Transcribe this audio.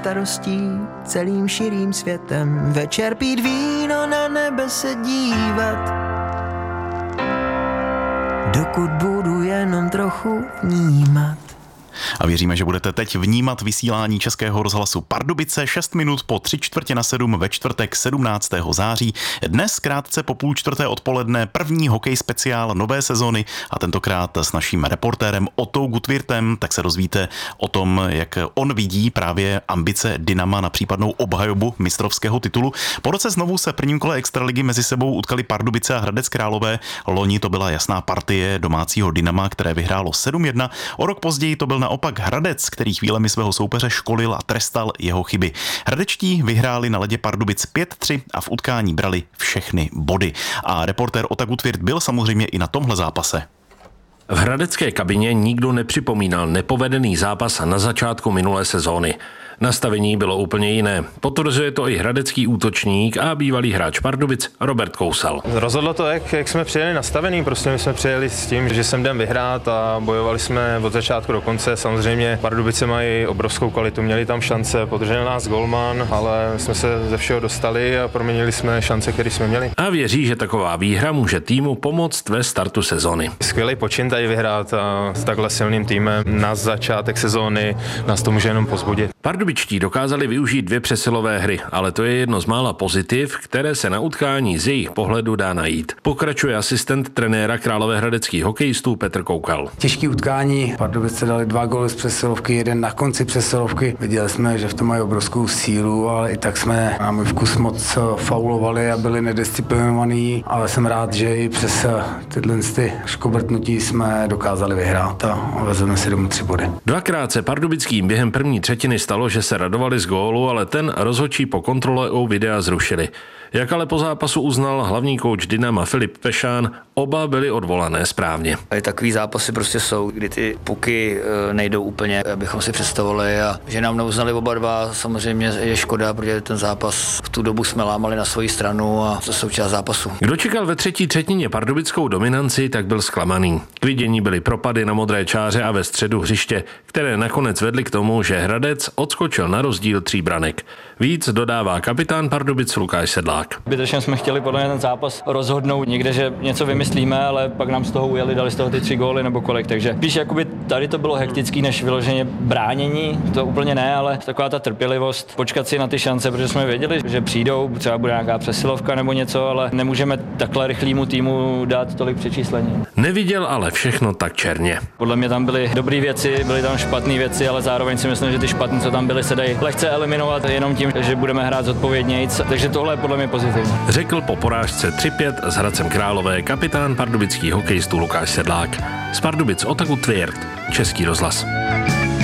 starostí celým širým světem, večer pít víno, na nebe se dívat, dokud budu jenom trochu vnímat. A věříme, že budete teď vnímat vysílání Českého rozhlasu Pardubice 6 minut po 6:45 ve čtvrtek 17. září. Dnes krátce po 3:30 odpoledne první hokej speciál nové sezony a tentokrát s naším reportérem Otou Gutwirtem, tak se dozvíte o tom, jak on vidí právě ambice Dynama na případnou obhajobu mistrovského titulu. Po roce znovu se v prvním kole extraligy mezi sebou utkali Pardubice a Hradec Králové. Loni to byla jasná partie domácího Dynama, které vyhrálo 7-1. O rok později to byl naopak Hradec, který chvílemi svého soupeře školil a trestal jeho chyby. Hradečtí vyhráli na ledě Pardubic 5-3 a v utkání brali všechny body. A reportér Ota Gutwirt byl samozřejmě i na tomhle zápase. V hradecké kabině nikdo nepřipomínal nepovedený zápas na začátku minulé sezóny. Nastavení bylo úplně jiné. Potvrzuje to i hradecký útočník a bývalý hráč Pardubic Robert Kousal. Rozhodlo to, jak jsme přijeli nastavený. Prostě my jsme přijeli s tím, že sem jdem vyhrát a bojovali jsme od začátku do konce. Samozřejmě Pardubice mají obrovskou kvalitu, měli tam šance, podržel nás golman, ale jsme se ze všeho dostali a proměnili jsme šance, které jsme měli. A věří, že taková výhra může týmu pomoct ve startu sezony. Skvělý počin tady vyhrát a s takhle silným týmem na začátek sezóny nás to může jenom povzbudit. Pardubičtí dokázali využít 2 přesilové hry, ale to je jedno z mála pozitiv, které se na utkání z jejich pohledu dá najít. Pokračuje asistent trenéra královéhradeckých hokejistů Petr Koukal. Těžký utkání, Pardubice dali 2 góly z přesilovky, jeden na konci přesilovky. Viděli jsme, že v tom mají obrovskou sílu, ale i tak jsme na můj vkus moc faulovali a byli nedisciplinovaní, ale jsem rád, že i přes tyhle škobrtnutí jsme dokázali vyhrát a vezeme si domů 3 body. 2krát se pardubickým během první třetiny stalo, že se radovali z gólu, ale ten rozhodčí po kontrole u videa zrušili. Jak ale po zápasu uznal hlavní kouč Dynama Filip Pešán, oba byly odvolané správně. Takový zápasy prostě jsou, kdy ty puky nejdou úplně, abychom si představovali, a že nám neuznali oba dva, samozřejmě je škoda, protože ten zápas v tu dobu jsme lámali na svoji stranu a to součást zápasu. Kdo čekal ve třetí třetině pardubickou dominanci, tak byl zklamaný. K vidění byly propady na modré čáře a ve středu hřiště, které nakonec vedly k tomu, že Hradec odskočil na rozdíl 3 branek. Víc dodává kapitán Pardubic Lukáš Sedlák. Zbytečně jsme chtěli podle mě ten zápas rozhodnout někde, že něco vymyslíme, ale pak nám z toho ujeli, dali z toho ty 3 góly nebo kolik, takže spíš jakoby tady to bylo hektický než vyloženě bránění, to úplně ne, ale taková ta trpělivost, počkat si na ty šance, protože jsme věděli, že přijdou, třeba bude nějaká přesilovka nebo něco, ale nemůžeme takhle rychlému týmu dát tolik přečíslení. Neviděl ale všechno tak černě. Podle mě tam byly dobré věci, byly tam špatné věci, ale zároveň si myslím, že ty špatné, co tam byly, se dají lehce eliminovat jenom tím, že budeme hrát zodpovědnějc, takže tohle je podle mě pozitivní. Řekl po porážce 3-5 s Hradcem Králové kapitán pardubických hokejistů Lukáš Sedlák. Z Pardubic Ota Gutwirt, Český rozhlas.